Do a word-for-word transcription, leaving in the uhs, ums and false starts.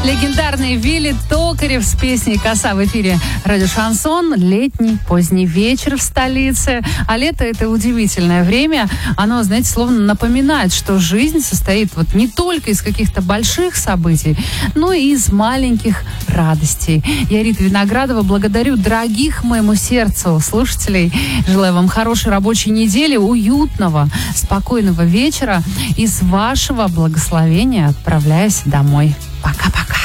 Легендарный Вилли Токарев с песней «Коса» в эфире радио «Шансон». Летний поздний вечер в столице. А лето — это удивительное время. Оно, знаете, словно напоминает, что жизнь состоит вот не только из каких-то больших событий, но и из маленьких радостей. Я, Рита Виноградова, благодарю дорогих моему сердцу слушателей. Желаю вам хорошей рабочей недели, уютного, спокойного вечера. И с вашего благословения отправляюсь домой. Пока-пока.